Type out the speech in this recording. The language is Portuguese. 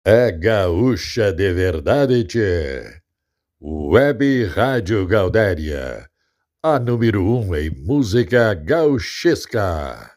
É gaúcha de verdade, tchê. Web Rádio Gaudéria, a número 1 em música gauchesca.